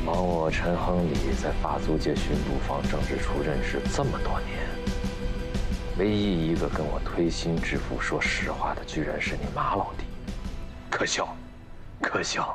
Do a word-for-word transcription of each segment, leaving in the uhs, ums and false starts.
帮我陈亨利在法租界巡捕房政治处任职这么多年，唯一一个跟我推心置腹说实话的，居然是你马老弟，可笑，可笑！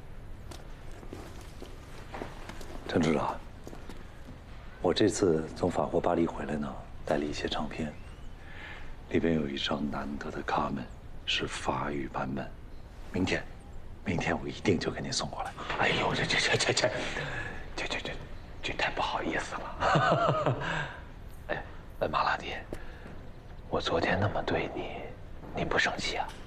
陈指导，我这次从法国巴黎回来呢，带了一些唱片，里边有一张难得的卡门，是法语版本，明天。 明天我一定就给您送过来。 哎呦，这这这这这，这这这这太不好意思了。哎，哎，马老弟，我昨天那么对你，你不生气啊？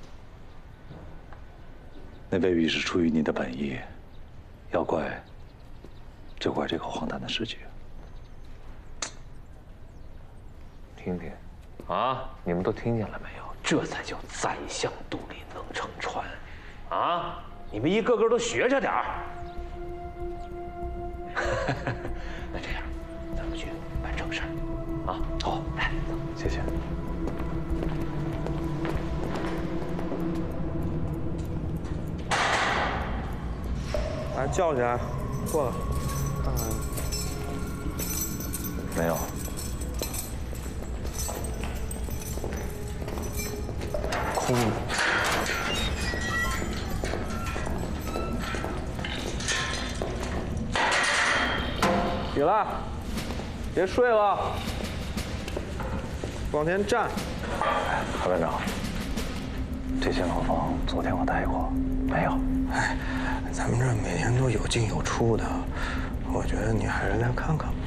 那未必是出于你的本意，要怪，就怪这个荒诞的世界。 听听，啊，你们都听见了没有？这才叫宰相肚里能撑船。 啊！你们一个个都学着点儿。那这样，咱们去办正事儿啊！好，来，走， 谢谢。 把他叫起来，过来，看看。 没有。 空的。 起来，别睡了，往前站。 何班长，这间牢房昨天我待过，没有。 哎，咱们这每天都有进有出的，我觉得你还是来看看吧。